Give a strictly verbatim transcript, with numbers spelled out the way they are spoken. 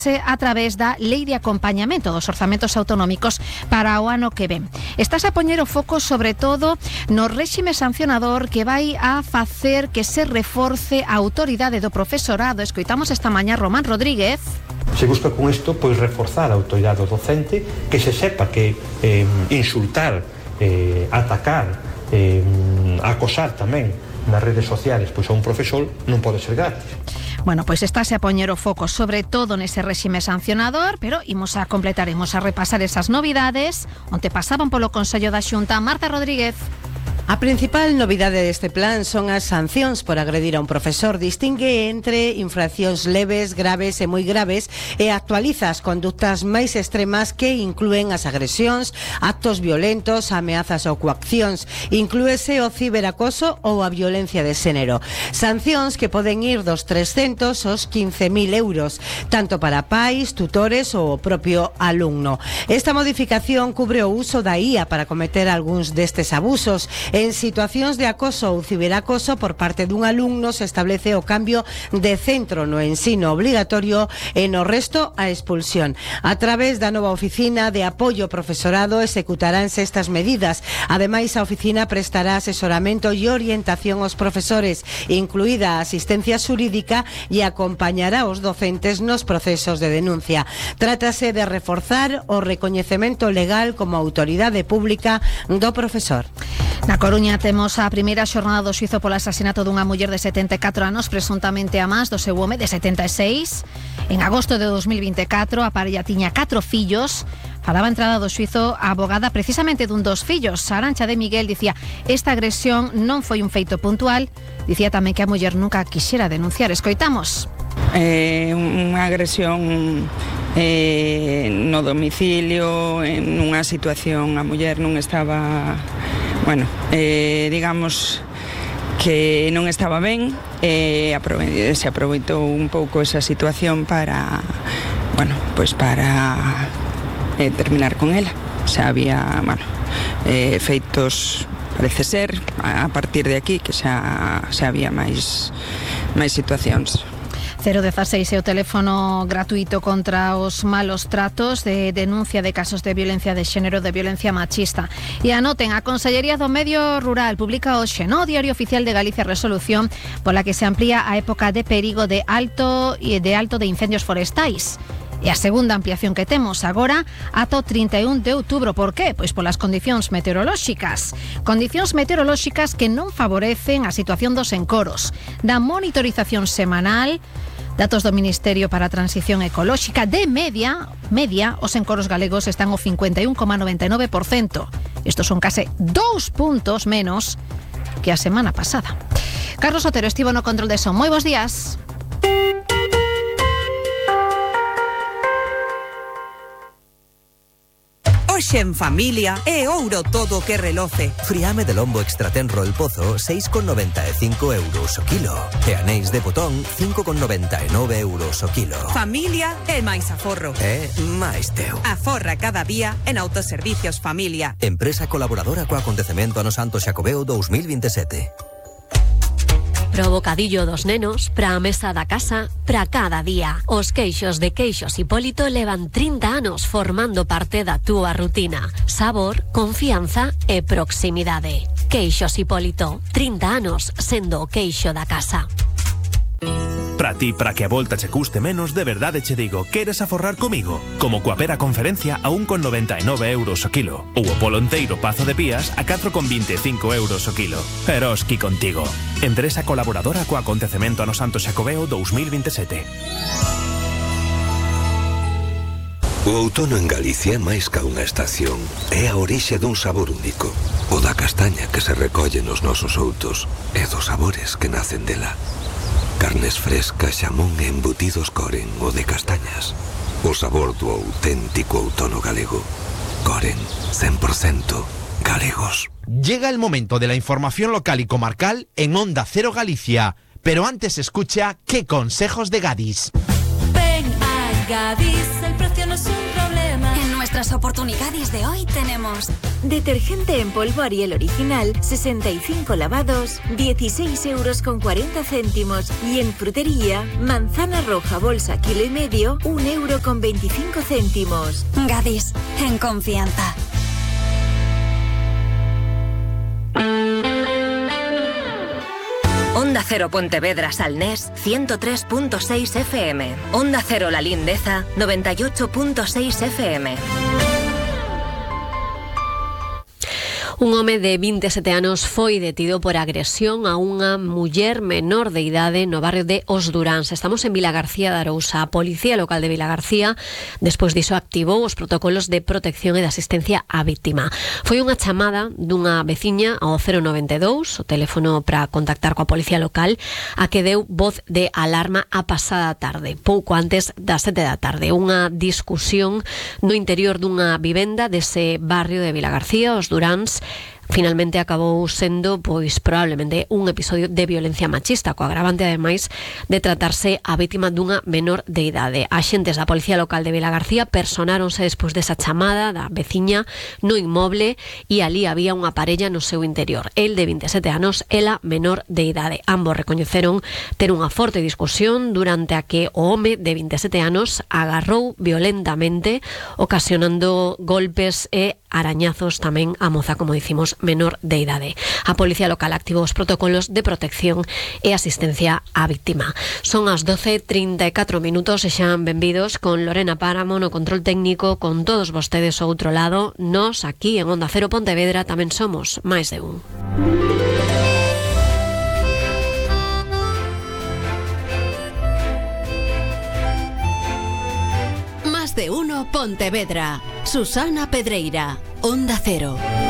a través da Lei de Acompañamento dos Orzamentos Autonómicos para o ano que ven. Estás a poñer o foco sobre todo no réxime sancionador que vai a facer que se reforce a autoridade do profesorado. Escoitamos esta mañá Román Rodríguez. Se busca con isto pois reforzar a autoridade docente, que se sepa que eh, insultar, eh, atacar, eh, acosar tamén nas redes sociales pois a un profesor non pode ser gratis. Bueno, pois estáse a poñer o foco sobre todo nese réxime sancionador, pero imos a completar, imos a repasar esas novidades onde pasaban polo Consello da Xunta. Marta Rodríguez. A principal novidade deste plan son as sancións por agredir a un profesor. Distingue entre infraccións leves, graves e moi graves e actualiza as conductas máis extremas que inclúen as agresións, actos violentos, ameazas ou coaccións. Inclúese o ciberacoso ou a violencia de xénero. Sancións que poden ir dos trescentos aos quince mil euros, tanto para pais, tutores ou o propio alumno. Esta modificación cubre o uso da I A para cometer algúns destes abusos. En situacións de acoso ou ciberacoso por parte dun alumno se establece o cambio de centro no ensino obligatorio e no resto a expulsión. A través da nova oficina de apoio ao profesorado executaránse estas medidas. Ademais, a oficina prestará asesoramento e orientación aos profesores, incluída a asistencia xurídica, e acompañará os docentes nos procesos de denuncia. Trátase de reforzar o recoñecemento legal como autoridade pública do profesor. Na Coruña temos a primeira xornada do xuízo polo asasinato dunha muller de setenta e catro anos, presuntamente a más do seu home de setenta e seis. En agosto de dos mil vinte e catro, a parella tiña catro fillos. Falaba a entrada do xuízo a abogada precisamente dun dos fillos. Arantxa de Miguel dicía: esta agresión non foi un feito puntual. Dicía tamén que a muller nunca quixera denunciar. Escoitamos. Eh, unha agresión eh, no domicilio, en unha situación, a muller non estaba... Bueno, eh, digamos que non estaba ben, e eh, se aproveitou un pouco esa situación para, bueno, pues para eh, terminar con ela. Xa había, bueno, eh, feitos, parece ser, a partir de aquí, que xa, xa había máis, máis situacións. cero dieciséis é o teléfono gratuito contra os malos tratos, de denuncia de casos de violencia de xénero, de violencia machista. E anoten, a Consellería do Medio Rural publica hoxe no Diario Oficial de Galicia resolución pola que se amplía a época de perigo de alto e de alto de incendios forestais. E a segunda ampliación que temos agora ata o trinta e un de outubro. Por qué? Pois polas condicións meteorolóxicas. Condicións meteorolóxicas que non favorecen a situación dos encoros. Da monitorización semanal, datos do Ministerio para a Transición Ecolóxica, de media, media, os encoros galegos están ao cincuenta e un coma noventa e nove por cento. Estos son case dous puntos menos que a semana pasada. Carlos Otero estivo no control de son. Moi bons días. Hoxe en familia é ouro todo o que reloce. Friame de lombo extra tenro El Pozo, seis con noventa e cinco euros o kilo. E anéis de botón, cinco con noventa e nove euros o kilo. Familia é máis aforro. É máis teu. Aforra cada día en Autoservicios Familia. Empresa colaboradora co acontecemento ano Santo Xacobeo dous mil vinte e sete. Pro bocadillo dos nenos, pra a mesa da casa, pra cada día. Os queixos de Queixos Hipólito levan trinta anos formando parte da túa rutina. Sabor, confianza e proximidade. Queixos Hipólito, trinta anos sendo o queixo da casa. Para ti, para que a volta che custe menos, de verdade che digo, queres aforrar comigo? Como coa pera conferencia a un con noventa e nove euros o kilo. Ou o polo enteiro Pazo de Pías a catro con vinte e cinco euros o kilo. Eroski contigo. Empresa colaboradora co acontecemento ano Santo Xacobeo dous mil vinte e sete. O outono en Galicia é máis ca unha estación. É a orixe dun sabor único. O da castaña que se recolle nos nosos outos e dos sabores que nacen dela. Carnes frescas, xamón e embutidos Coren, o de castañas. O sabor do auténtico outono galego. Coren, cen por cento galegos. Llega el momento de la información local y comarcal en Onda Cero Galicia. Pero antes escucha ¿Qué consejos de Gadis? Ven a Gadis, el precio no es un problema. En nuestra las oportunidades de hoy tenemos detergente en polvo Ariel original, sesenta y cinco lavados, dieciséis euros con cuarenta céntimos. Y en frutería, manzana roja bolsa kilo y medio, un euro con veinticinco céntimos. Gadis, en confianza. Onda Cero Pontevedra Salnés ciento tres punto seis F M. Onda Cero La Lindeza noventa y ocho punto seis F M. Un home de vinte e sete anos foi detido por agresión a unha muller menor de idade no barrio de Os Duráns. Estamos en Vilagarcía de Arousa. A Policía Local de Vilagarcía, despois diso, activou os protocolos de protección e de asistencia á víctima. Foi unha chamada dunha veciña ao cero noventa e dous, o teléfono para contactar coa Policía Local, a que deu voz de alarma a pasada tarde, pouco antes das sete da tarde. Unha discusión no interior dunha vivenda dese barrio de Vilagarcía, Os Duráns, finalmente acabou sendo, pois, probablemente un episodio de violencia machista, co agravante, ademais, de tratarse a vítima dunha menor de idade. Axentes da Policía Local de Vilagarcía personáronse despois desa chamada da veciña no inmoble e ali había unha parella no seu interior. El de vinte e sete anos, ela menor de idade. Ambos recoñeceron ter unha forte discusión durante a que o home de vinte e sete anos agarrou violentamente, ocasionando golpes e arañazos tamén a moza, como dicimos, menor de idade. A Policía Local activou os protocolos de protección e asistencia á víctima. Son as doce e trinta e catro minutos e xan benvidos con Lorena Páramo no control técnico, con todos vostedes ao outro lado. Nos aquí en Onda Cero Pontevedra tamén somos máis de un. Más de uno Pontevedra. Susana Pedreira, Onda Cero.